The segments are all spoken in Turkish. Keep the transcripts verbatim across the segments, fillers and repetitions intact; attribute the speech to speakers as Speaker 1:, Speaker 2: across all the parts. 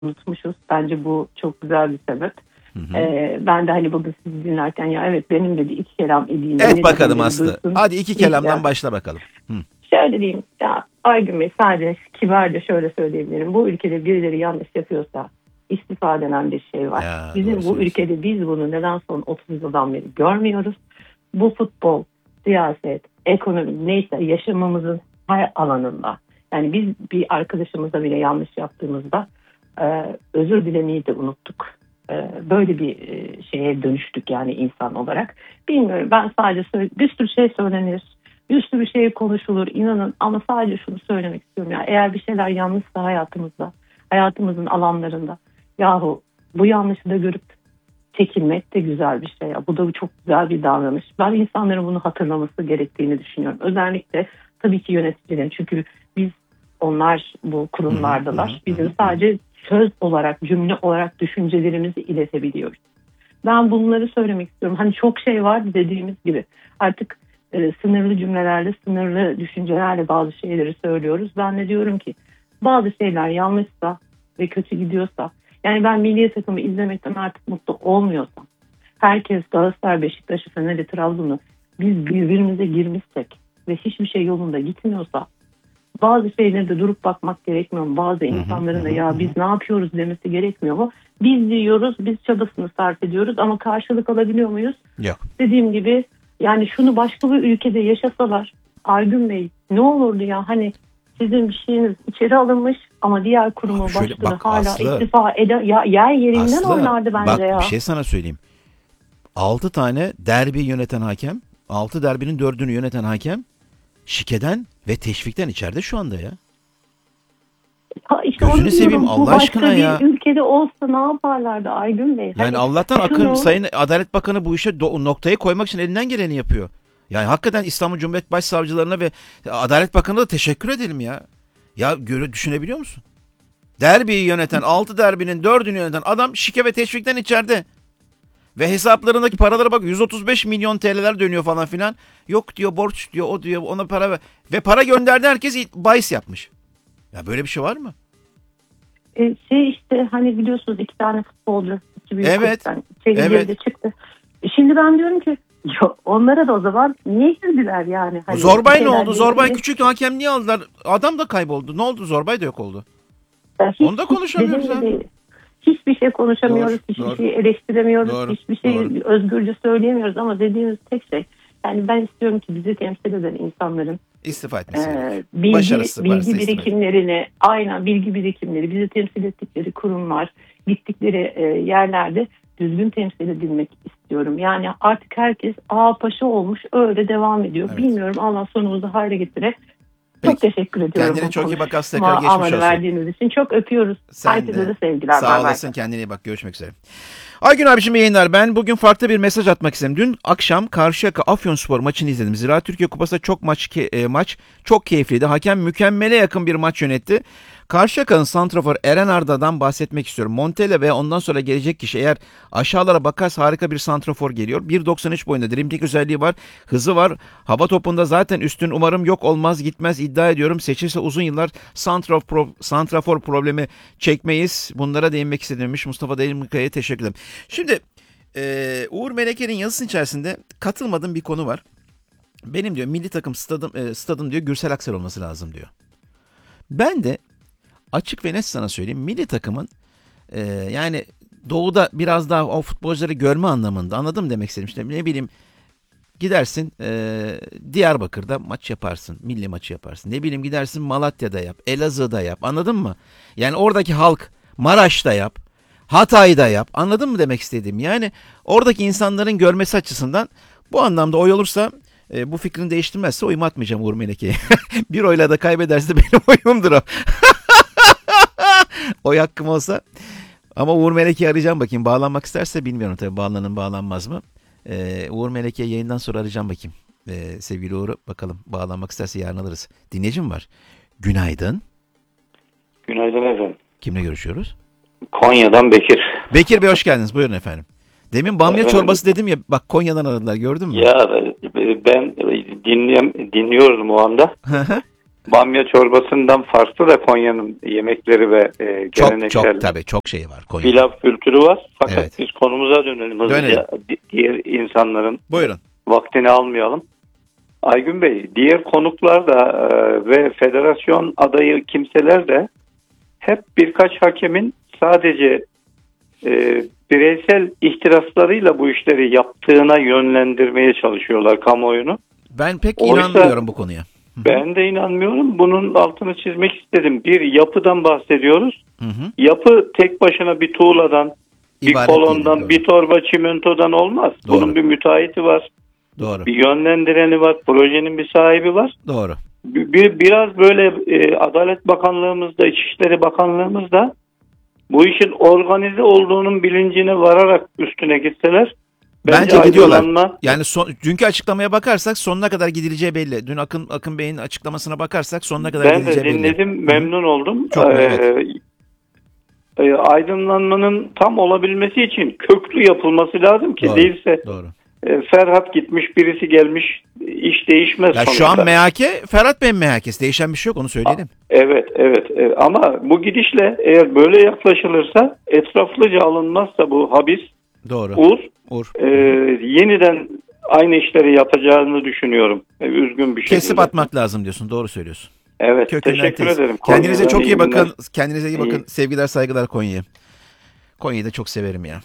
Speaker 1: unutmuşuz. Bence bu çok güzel bir sebep.
Speaker 2: Hı hı.
Speaker 1: Ee, ben de hani bugün sizi dinlerken ya evet benim de bir iki kelam edeyim.
Speaker 2: Et bakalım Aslı. Hadi iki kelamdan işte başla bakalım. Hı.
Speaker 1: Şöyle diyeyim ya Aygün Bey, sadece kibarca şöyle söyleyebilirim. Bu ülkede birileri yanlış yapıyorsa istifa denen bir şey var.
Speaker 2: Ya,
Speaker 1: Bizim bu ülkede biz bunu neden son otuz yıldan beri görmüyoruz. Bu futbol, siyaset, ekonomi neyse yaşamımızın her alanında. Yani biz bir arkadaşımızla bile yanlış yaptığımızda e, özür dilemeyi de unuttuk. E, böyle bir e, şeye dönüştük yani insan olarak. Bilmiyorum, ben sadece söyle, bir sürü şey söylenir. Bir sürü şey konuşulur, inanın, ama sadece şunu söylemek istiyorum. Ya, eğer bir şeyler yanlışsa hayatımızda, hayatımızın alanlarında, yahu bu yanlışı da görüp çekilmek de güzel bir şey. Ya. Bu da çok güzel bir davranış. Ben insanların bunu hatırlaması gerektiğini düşünüyorum. Özellikle tabii ki yöneticilerin. Çünkü biz, onlar bu kurumlardalar. Bizim sadece söz olarak, cümle olarak düşüncelerimizi iletebiliyoruz. Ben bunları söylemek istiyorum. Hani çok şey var dediğimiz gibi. Artık e, sınırlı cümlelerle, sınırlı düşüncelerle bazı şeyleri söylüyoruz. Ben de diyorum ki bazı şeyler yanlışsa ve kötü gidiyorsa, yani ben milli takımı izlemekten artık mutlu olmuyorsam, herkes Galatasaray, Beşiktaş'ı, Fener'i, Trabzon'u, biz birbirimize girmişsek ve hiçbir şey yolunda gitmiyorsa, bazı şeylere de durup bakmak gerekmiyor mu? Bazı insanların da ya biz ne yapıyoruz demesi gerekmiyor mu? Biz diyoruz, biz çabasını sarf ediyoruz ama karşılık alabiliyor muyuz?
Speaker 2: Yok.
Speaker 1: Dediğim gibi yani şunu başka bir ülkede yaşasalar, Aygün Bey, ne olurdu ya, hani sizin bir şeyiniz içeri alınmış ama diğer kurumun başkanı
Speaker 2: bak,
Speaker 1: hala
Speaker 2: Aslı,
Speaker 1: istifa eder, ya yer yerinden
Speaker 2: Aslı,
Speaker 1: oynardı bence
Speaker 2: bak,
Speaker 1: ya.
Speaker 2: Bir şey sana söyleyeyim. altı tane derbi yöneten hakem, altı derbinin dördünü yöneten hakem şikeden ve teşvikten içeride şu anda ya.
Speaker 1: Ha işte
Speaker 2: Gözünü seveyim Allah aşkına ya.
Speaker 1: Bir ülkede olsa ne yaparlardı Aygün Bey?
Speaker 2: Yani
Speaker 1: hani
Speaker 2: Allah'tan
Speaker 1: şunu...
Speaker 2: akın Sayın Adalet Bakanı bu işe do- noktayı koymak için elinden geleni yapıyor. Yani hakikaten İstanbul Cumhuriyet Başsavcılarına ve Adalet Bakanı'na da teşekkür edelim ya. Ya göre düşünebiliyor musun? Derbiyi yöneten, altı derbinin dördünü yöneten adam şike ve teşvikten içeride. Ve hesaplarındaki paralara bak, yüz otuz beş milyon T L'ler dönüyor falan filan. Yok diyor, borç diyor, o diyor, ona para ver. Ve para gönderdi, herkes bahis yapmış. Ya böyle bir şey var mı?
Speaker 1: E, şey işte hani biliyorsunuz iki tane futbolcu. iki büyük
Speaker 2: Evet.
Speaker 1: Evet. Çıktı. E, şimdi ben diyorum ki yo, onlara da o zaman niye girdiler yani? Hani
Speaker 2: Zorbay ne oldu? Zorbay küçük hakem niye aldılar? Adam da kayboldu. Ne oldu? Zorbay da yok oldu.
Speaker 1: Hiç,
Speaker 2: Onu da konuşamıyoruz
Speaker 1: hiç,
Speaker 2: abi.
Speaker 1: Hiçbir şey konuşamıyoruz. Doğru, hiçbir doğru. şey eleştiremiyoruz.
Speaker 2: Doğru,
Speaker 1: hiçbir şey
Speaker 2: doğru.
Speaker 1: özgürce söyleyemiyoruz ama dediğimiz tek şey, yani ben istiyorum ki bizi temsil eden insanların
Speaker 2: istifa etmesi.
Speaker 1: E, bilgi, bilgi birikimlerini, aynen bilgi birikimleri, bizi temsil ettikleri kurumlar, gittikleri e, yerlerde düzgün temsil edilmek istiyorum. Yani artık herkes ağa paşa olmuş, öyle devam ediyor. Evet. Bilmiyorum, Allah sonumuzu hayra getire. Çok Peki. teşekkür ediyorum.
Speaker 2: Kendine çok iyi bak Aslı, tekrar geçmiş olsun.
Speaker 1: verdiğiniz için çok öpüyoruz.
Speaker 2: Sen
Speaker 1: Herkese
Speaker 2: de,
Speaker 1: de sevgiler.
Speaker 2: Sağ olasın, var. Kendine iyi bak, görüşmek üzere. Aygün abiciğim yayınlar. Ben bugün farklı bir mesaj atmak istedim. Dün akşam Karşıyaka Afyonspor maçını izledim. Zira Türkiye Kupası'nda çok maç e, maç çok keyifliydi. Hakem mükemmele yakın bir maç yönetti. Karşıyaka'nın santrafor Eren Arda'dan bahsetmek istiyorum. Montella ve ondan sonra gelecek kişi, eğer aşağılara bakarsa harika bir santrafor geliyor. bir doksan üç boyunda dribling özelliği var. Hızı var. Hava topunda zaten üstün, umarım yok olmaz gitmez iddia ediyorum. Seçilse uzun yıllar santrafor, santrafor problemi çekmeyiz. Bunlara değinmek istedim. Mustafa Demirkaya'ya teşekkür ederim. Şimdi e, Uğur Meleke'nin yazısının içerisinde katılmadığım bir konu var. Benim diyor milli takım stadım, e, stadım diyor Gürsel Aksel olması lazım diyor. Ben de açık ve net sana söyleyeyim, milli takımın e, yani doğuda biraz daha o futbolcuları görme anlamında, anladım demek istedim. İşte ne bileyim, gidersin e, Diyarbakır'da maç yaparsın, milli maçı yaparsın. Ne bileyim, gidersin Malatya'da yap, Elazığ'da yap, anladın mı? Yani oradaki halk, Maraş'ta yap, Hatay'da yap, anladın mı demek istediğim? Yani oradaki insanların görmesi açısından bu anlamda oy olursa, e, bu fikrini değiştirmezse oyumu atmayacağım Uğur Meleke'ye. Bir oyla da kaybederse benim oyumdur o. Oy hakkım olsa. Ama Uğur Meleke'yi arayacağım bakayım. Bağlanmak isterse, bilmiyorum tabii bağlanın bağlanmaz mı. Ee, Uğur Meleke'yi yayından sonra arayacağım bakayım. Ee, sevgili Uğur'u bakalım, bağlanmak isterse yarın alırız. Dinleyicim var. Günaydın.
Speaker 3: Günaydın efendim.
Speaker 2: Kimle görüşüyoruz?
Speaker 3: Konya'dan Bekir.
Speaker 2: Bekir Bey, hoş geldiniz. Buyurun efendim. Demin bamya efendim, çorbası dedim ya, bak Konya'dan aradılar, gördün mü?
Speaker 3: Ya ben dinleyem, dinliyordum o anda. bamya çorbasından farklı da Konya'nın yemekleri ve e,
Speaker 2: Çok
Speaker 3: geleneksel
Speaker 2: çok tabii çok şey var Konya'da.
Speaker 3: pilav kültürü var. Fakat
Speaker 2: Evet.
Speaker 3: biz konumuza dönelim hızlıca.
Speaker 2: Dönelim.
Speaker 3: Di- Diğer insanların
Speaker 2: Buyurun.
Speaker 3: vaktini almayalım. Aygün Bey, diğer konuklar da e, ve federasyon adayı kimseler de hep birkaç hakemin sadece e, bireysel ihtiraslarıyla bu işleri yaptığına yönlendirmeye çalışıyorlar kamuoyunu.
Speaker 2: Ben pek
Speaker 3: Oysa-
Speaker 2: inanmıyorum bu konuya.
Speaker 3: Ben de inanmıyorum. Bunun altını çizmek istedim. Bir yapıdan bahsediyoruz.
Speaker 2: Hı hı.
Speaker 3: Yapı tek başına bir tuğladan, bir
Speaker 2: İbaret değil,
Speaker 3: kolondan,
Speaker 2: doğru.
Speaker 3: bir torba çimentodan olmaz.
Speaker 2: Doğru.
Speaker 3: Bunun bir müteahhiti var,
Speaker 2: Doğru.
Speaker 3: bir yönlendireni var, projenin bir sahibi var.
Speaker 2: Doğru.
Speaker 3: Bir, biraz böyle e, Adalet Bakanlığımızda, İçişleri Bakanlığımızda bu işin organize olduğunun bilincine vararak üstüne gitseler
Speaker 2: Bence gidiyorlar.
Speaker 3: aydınlanma-
Speaker 2: Yani son, dünkü açıklamaya bakarsak sonuna kadar gidileceği belli. Dün Akın Akın Bey'in açıklamasına bakarsak sonuna kadar
Speaker 3: Ben de
Speaker 2: gidileceği belli.
Speaker 3: dinledim, memnun oldum.
Speaker 2: Çok,
Speaker 3: Ee,
Speaker 2: evet.
Speaker 3: e, aydınlanmanın tam olabilmesi için köklü yapılması lazım ki
Speaker 2: Doğru,
Speaker 3: değilse
Speaker 2: Doğru.
Speaker 3: e, Ferhat gitmiş, birisi gelmiş, iş değişmez
Speaker 2: Ya
Speaker 3: sonuçta.
Speaker 2: şu an M H K Ferhat Bey'in M H K'si. Değişen bir şey yok, onu söyleyelim.
Speaker 3: Evet, evet. E, ama bu gidişle eğer böyle yaklaşılırsa, etraflıca alınmazsa bu habis,
Speaker 2: Doğru.
Speaker 3: Uğur,
Speaker 2: Uğur.
Speaker 3: e, yeniden aynı işleri yapacağını düşünüyorum. E, üzgün bir şekilde.
Speaker 2: Kesip atmak lazım diyorsun. Doğru söylüyorsun.
Speaker 3: Evet,
Speaker 2: Kökünden
Speaker 3: teşekkür
Speaker 2: tez.
Speaker 3: ederim.
Speaker 2: Kendinize
Speaker 3: Konya'dan
Speaker 2: çok iyi
Speaker 3: günler.
Speaker 2: bakın. Kendinize iyi bakın.
Speaker 3: İyi.
Speaker 2: Sevgiler, saygılar Konya'ya. Konya'yı da çok severim ya.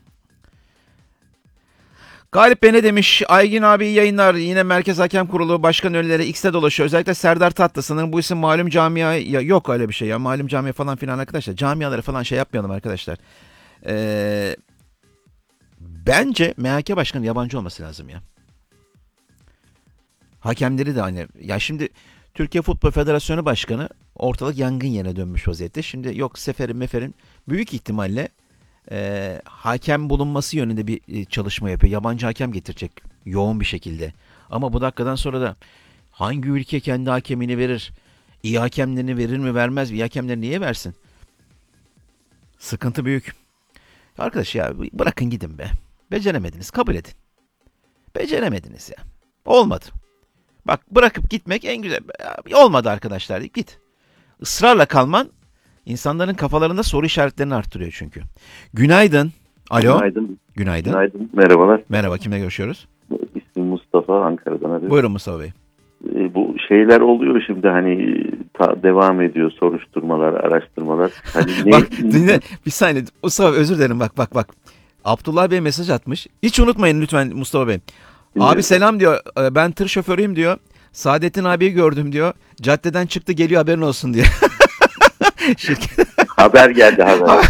Speaker 2: Galip Bey ne demiş? Aygün abi iyi yayınlar. Yine Merkez Hakem Kurulu başkan önleri X'te dolaşıyor. Özellikle Serdar Tatlı. Sanırım bu isim malum camia. Ya, yok öyle bir şey ya. Malum camia falan filan arkadaşlar. Camiaları falan şey yapmayalım arkadaşlar. Ee, bence M H K başkanı yabancı olması lazım ya. Hakemleri de hani. Ya şimdi Türkiye Futbol Federasyonu Başkanı ortalık yangın yerine dönmüş vaziyette. Şimdi yok seferin meferin büyük ihtimalle e, hakem bulunması yönünde bir e, çalışma yapıyor. Yabancı hakem getirecek yoğun bir şekilde. Ama bu dakikadan sonra da hangi ülke kendi hakemini verir? İyi hakemlerini verir mi vermez mi? İyi hakemleri niye versin? Sıkıntı büyük. Arkadaş ya bırakın gidin be. Beceremediniz, kabul edin. Beceremediniz ya. Olmadı. Bak bırakıp gitmek en güzel. Olmadı arkadaşlar, git. Israrla kalman insanların kafalarında soru işaretlerini arttırıyor çünkü. Günaydın. Alo.
Speaker 4: Günaydın.
Speaker 2: Günaydın.
Speaker 4: Günaydın. Merhabalar.
Speaker 2: Merhaba, kimle görüşüyoruz?
Speaker 4: İsmim Mustafa, Ankara'dan arıyorum.
Speaker 2: Buyurun Mustafa Bey.
Speaker 4: E, bu şeyler oluyor şimdi hani ta, devam ediyor soruşturmalar, araştırmalar. Hani ne,
Speaker 2: Bak dinle bir saniye Mustafa, özür dilerim, bak bak bak. Abdullah Bey mesaj atmış. Hiç unutmayın lütfen Mustafa Bey. Abi selam diyor. Ben tır şoförüyüm diyor. Saadettin abiyi gördüm diyor. Caddeden çıktı geliyor, haberin olsun diyor. Şirket.
Speaker 4: haber geldi haber.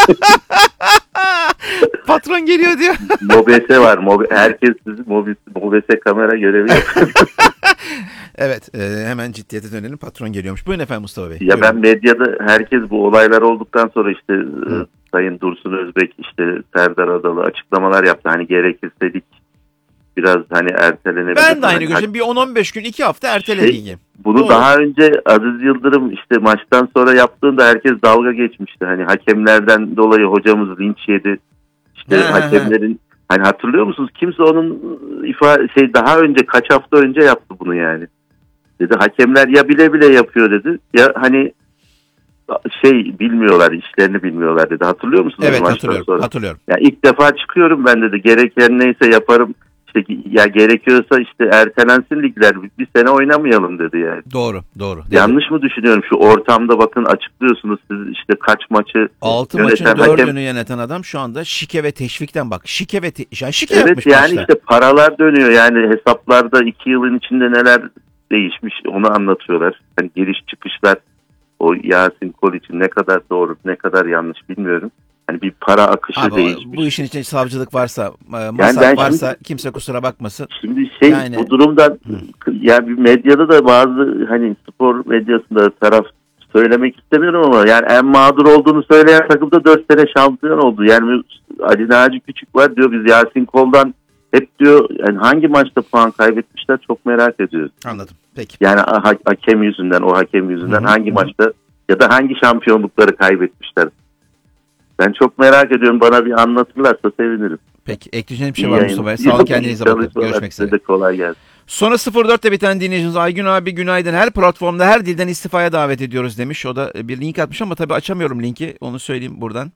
Speaker 2: Patron geliyor diyor.
Speaker 4: Mobese var. Mob herkes Mobese, Mobese kamera görevi yapıyor.
Speaker 2: Evet, e, hemen ciddiyete dönelim. Patron geliyormuş. Buyurun efendim Mustafa Bey.
Speaker 4: Ya
Speaker 2: Buyurun.
Speaker 4: ben medyada herkes bu olaylar olduktan sonra işte e, Sayın Dursun Özbek, işte Serdar Adalı açıklamalar yaptı. Hani gerekirse dedik biraz hani ertelenebilir.
Speaker 2: Ben de aynı
Speaker 4: hani,
Speaker 2: görüşüm. Bir on on beş gün, iki hafta ertele
Speaker 4: Şey,
Speaker 2: diyeyim.
Speaker 4: Bunu
Speaker 2: Doğru.
Speaker 4: daha önce Aziz Yıldırım işte maçtan sonra yaptığında herkes dalga geçmişti. Hani hakemlerden dolayı hocamız linç yedi. İşte
Speaker 2: He, he,
Speaker 4: hakemlerin hani hatırlıyor musunuz? Kimse onun ifade şey daha önce kaç hafta önce yaptı bunu yani. Dedi hakemler ya bile bile yapıyor dedi. Ya hani şey bilmiyorlar, işlerini bilmiyorlar dedi. Hatırlıyor musunuz?
Speaker 2: Evet
Speaker 4: maçtan
Speaker 2: hatırlıyorum.
Speaker 4: sonra?
Speaker 2: Hatırlıyorum.
Speaker 4: Ya ilk defa çıkıyorum ben dedi. Gereken neyse yaparım. İşte ya gerekiyorsa işte ertelensin ligler, bir sene oynamayalım dedi yani.
Speaker 2: Doğru, doğru. Dedi.
Speaker 4: Yanlış mı düşünüyorum? Şu ortamda bakın açıklıyorsunuz siz işte kaç maçı
Speaker 2: Altı
Speaker 4: yöneten
Speaker 2: maçın
Speaker 4: hakem-
Speaker 2: dördünü yöneten adam şu anda şike ve teşvikten bak. Şike ve te- yani şike
Speaker 4: Evet
Speaker 2: yapmış
Speaker 4: yani
Speaker 2: maçta.
Speaker 4: işte paralar dönüyor yani hesaplarda iki yılın içinde neler değişmiş onu anlatıyorlar. Hani giriş çıkışlar o Yasin Kol için ne kadar doğru ne kadar yanlış bilmiyorum. Hani bir para akışı
Speaker 2: Abi,
Speaker 4: değişmiş.
Speaker 2: bu işin içinde savcılık varsa, e,
Speaker 4: ben
Speaker 2: masraf varsa
Speaker 4: şimdi-
Speaker 2: kimse kusura bakmasın.
Speaker 4: Şimdi şey
Speaker 2: Yani-
Speaker 4: bu durumdan yani bir medyada da bazı hani spor medyasında taraf söylemek istemiyorum ama yani en mağdur olduğunu söyleyen takımda dört sene şampiyon oldu. Yani Ali Naci Küçük var diyor biz Yasin Kol'dan hep diyor yani hangi maçta puan kaybetmişler çok merak ediyoruz.
Speaker 2: Anladım. Peki.
Speaker 4: Yani ha- hakem yüzünden o hakem yüzünden
Speaker 2: Hı hı,
Speaker 4: hangi
Speaker 2: hı.
Speaker 4: maçta ya da hangi şampiyonlukları kaybetmişler. Ben çok merak ediyorum, bana bir anlatırlarsa sevinirim.
Speaker 2: Peki. Ekleyeceğim bir
Speaker 4: İyi
Speaker 2: şey var
Speaker 4: yayın.
Speaker 2: Mustafa Bey. Sağ olun,
Speaker 4: Yok,
Speaker 2: kendinize
Speaker 4: iyi
Speaker 2: bakın.
Speaker 4: çalışmalar.
Speaker 2: Görüşmek
Speaker 4: Size
Speaker 2: üzere.
Speaker 4: de kolay gelsin.
Speaker 2: Sonra sıfır dörtte biten dinleyicimiz Aygün abi günaydın. Her platformda her dilden istifaya davet ediyoruz demiş. O da bir link atmış ama tabii açamıyorum linki. Onu söyleyeyim buradan.